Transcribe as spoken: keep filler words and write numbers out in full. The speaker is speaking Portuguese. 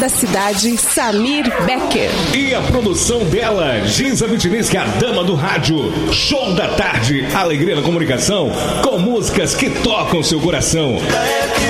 da cidade, Samir Becker. E a produção dela, Giza Vitinisca, a dama do rádio. Show da tarde, alegria na comunicação, com músicas que tocam seu coração.